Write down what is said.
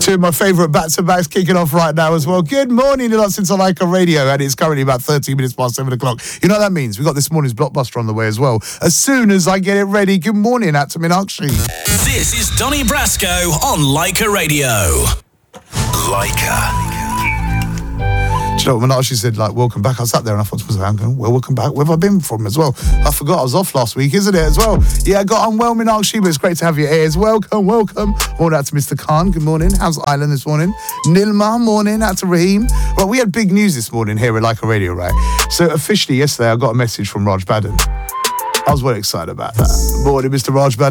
Two of my favourite back-to-backs kicking off right now as well. Good morning, you're listening to Leica Radio, and it's currently about 13 minutes past 7 o'clock. You know what that means? We've got this morning's Blockbuster on the way as well. As soon as I get it ready, good morning, out to Meenakshi. This is Donny Brasco on Leica Radio. Leica. Do you know what Meenakshi said, like, welcome back? I sat there and I thought, I'm going, well, welcome back. Where have I been from as well? I forgot I was off last week, isn't it, as well? Yeah, I got on well, Meenakshi, but it's great to have you here as well. Welcome. Morning out to Mr. Khan, good morning. How's Ireland this morning? Nilma, morning. Out to Raheem. Well, we had big news this morning here at Leica Radio, right? So officially yesterday, I got a message from Raj Baden. I was very excited about that. Morning, Mr. Raj Baden.